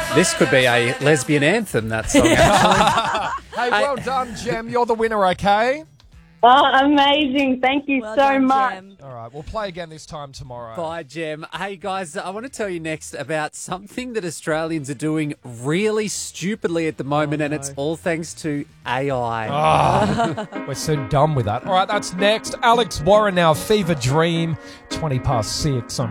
This could be a lesbian anthem, that song, actually. Hey, well done, Gem. You're the winner, okay? Oh, amazing. Thank you Well so done, much. Jem. All right, we'll play again this time tomorrow. Bye, Jem. Hey, guys, I want to tell you next about something that Australians are doing really stupidly at the moment, and it's all thanks to AI. We're so done with that. All right, that's next. Alex Warren now, Fever Dream, 6:20 on